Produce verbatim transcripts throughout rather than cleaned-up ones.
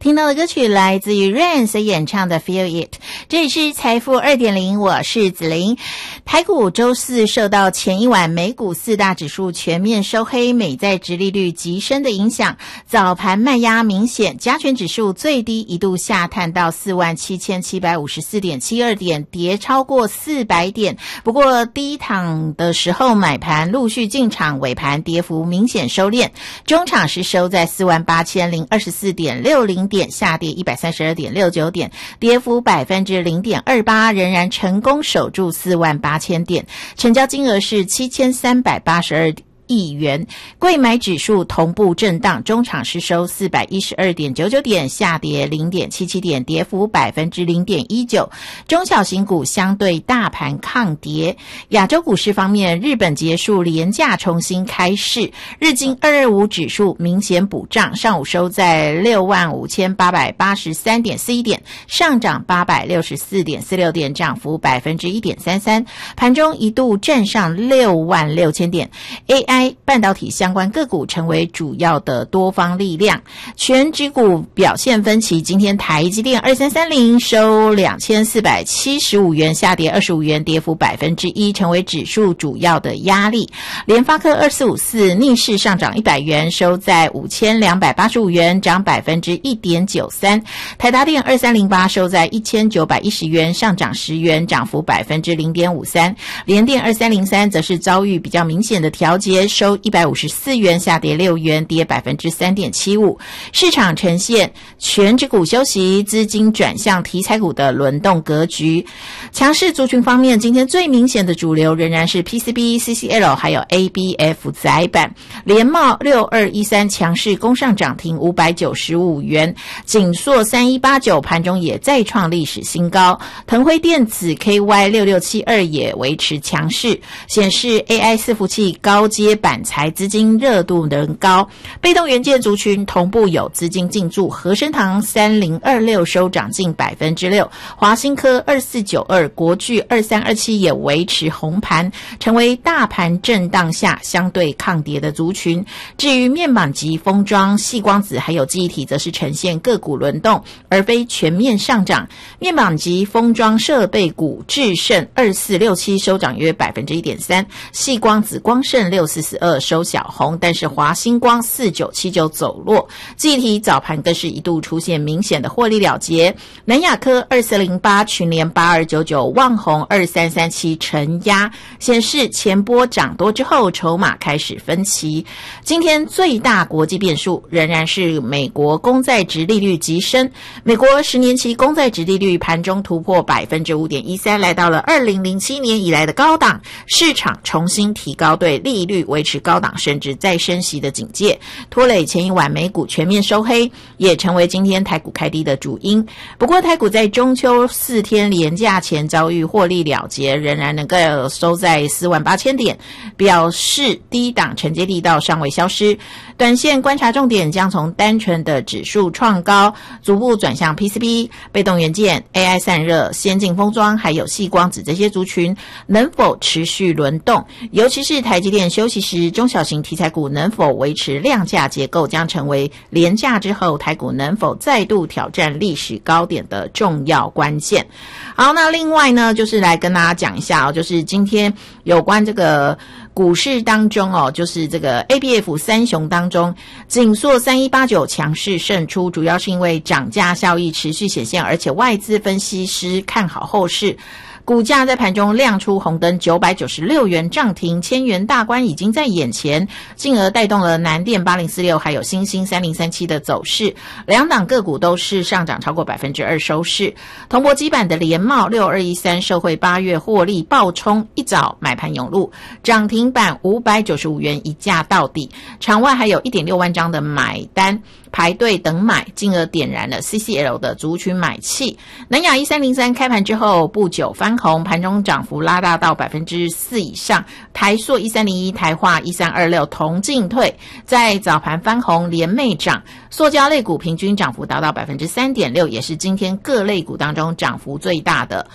听到的歌曲来自于 Rain 所演唱的 Feel It。 这里是财富 二点零， 我是子琳。台股周四受到前一晚美股四大指数全面收黑，美债殖利率急升的影响，早盘卖压明显，加权指数最低一度下探到 四万七千七百五十四点七二 点，跌超过四百点。不过低档的时候买盘陆续进场，尾盘跌幅明显收敛，中场是收在 四万八千零二十四点六零 点，下跌一百三十二点六九点，跌幅 百分之零点二八， 仍然成功守住四万八千点，成交金额是七千三百八十二亿元，柜买指数同步震荡，中场是收 四百一十二点九九 点，下跌 零点七七 点，跌幅 百分之零点一九。 中小型股相对大盘抗跌。亚洲股市方面，日本结束连假重新开市，日经二二五指数明显补涨，上午收在 六万五千八百八十三点四一 点，上涨八百六十四点四六 点，涨幅 百分之一点三三， 盘中一度站上六万六千点。 A I半导体相关个股成为主要的多方力量，全指股表现分歧。今天台积电二三三零收两千四百七十五元，下跌二十五元，跌幅 百分之一， 成为指数主要的压力。联发科二四五四逆势上涨一百元，收在五千两百八十五元，涨 百分之一点九三。 台达电二三零八收在一千九百一十元，上涨十元，涨幅 百分之零点五三。 联电二三零三则是遭遇比较明显的调节，收一百五十四元，下跌六元，跌 百分之三点七五。 市场呈现全指股休息，资金转向题材股的轮动格局。强势族群方面，今天最明显的主流仍然是 P C B、C C L 还有 A B F 载板。联茂六二一三强势攻上涨停五百九十五元，景硕三一八九盘中也再创历史新高。腾辉电子 K Y 六六七二 也维持强势，显示 A I 伺服器高阶板材资金热度仍高。被动元件族群同步有资金进驻，和生堂三零二六收涨近 百分之六， 华新科二四九二、国巨二三二七也维持红盘，成为大盘震荡下相对抗跌的族群。至于面板级封装、矽光子还有记忆体，则是呈现个股轮动，而非全面上涨。面板级封装设备股智胜二四六七收涨约 百分之一点三， 矽光子光盛六四四二收小红，但是华星光四九七九走弱。记忆体早盘更是一度出现明显的获利了结，南亚科二四零八、群联八二九九、旺宏二三三七承压，显示前波涨多之后筹码开始分歧。今天最大国际变数仍然是美国公债殖利率急升，美国十年期公债殖利率盘中突破 百分之五点一三， 来到了二零零七年以来的高档，市场重新提高对利率维持高档甚至再升息的警戒，拖累前一晚美股全面收黑，也成为今天台股开低的主因。不过台股在中秋四天连假前遭遇获利了结，仍然能够收在四万八千点，表示低档承接力道尚未消失。短线观察重点将从单纯的指数创高逐步转向 P C B、 被动元件、 A I 散热、先进封装还有矽光子这些族群能否持续轮动，尤其是台积电休息时，中小型题材股能否维持量价结构，将成为连假之后台股能否再度挑战历史高点的重要关键。好，那另外呢，就是来跟大家讲一下哦，就是今天有关这个股市当中哦，就是这个 A B F 三雄当中，景硕三一八九强势胜出，主要是因为涨价效益持续显现，而且外资分析师看好后市。股价在盘中亮出红灯，九百九十六元涨停，千元大关已经在眼前，进而带动了南电八零四六还有新兴三零三七的走势，两档个股都是上涨超过 百分之二 收市。铜箔基板的联茂六二一三受惠八月获利爆冲，一早买盘涌入，涨停板五百九十五元一价到底，场外还有 一点六万张的买单排队等买，进而点燃了 C C L 的族群买气。南亚一三零三开盘之后不久翻红，盘中涨幅拉大到 百分之四 以上。台塑一三零一、台化一三二六同进退，在早盘翻红连袂涨，塑胶类股平均涨幅达到 百分之三点六， 也是今天各类股当中涨幅最大的。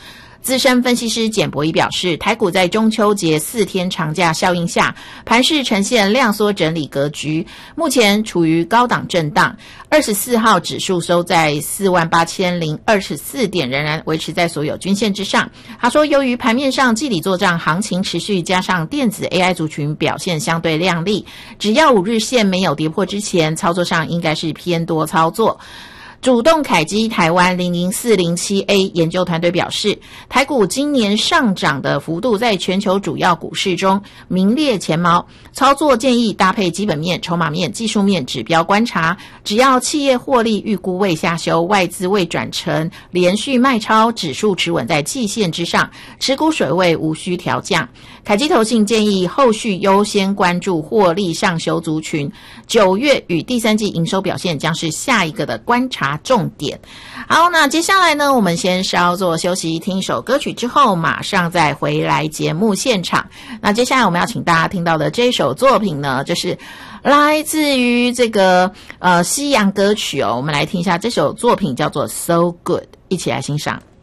资深分析师简博仪表示，台股在中秋节四天长假效应下，盘势呈现量缩整理格局，目前处于高档震荡。二十四号指数收在四万八千零二十四点，仍然维持在所有均线之上。他说，由于盘面上季底作账行情持续，加上电子 A I 族群表现相对亮丽，只要五日线没有跌破之前，操作上应该是偏多操作。主动凯基台湾零零四零七 A 研究团队表示，台股今年上涨的幅度在全球主要股市中名列前茅，操作建议搭配基本面、筹码面、技术面指标观察，只要企业获利预估未下修，外资未转成连续卖超，指数持稳在季线之上，持股水位无需调降。凯基投信建议后续优先关注获利上修族群，九月与第三季营收表现将是下一个的观察重点。好，那接下来呢，我们先稍作休息，听一首歌曲之后马上再回来节目现场。那接下来我们要请大家听到的这一首作品呢，就是来自于这个呃西洋歌曲哦，我们来听一下这首作品叫做 So Good， 一起来欣赏。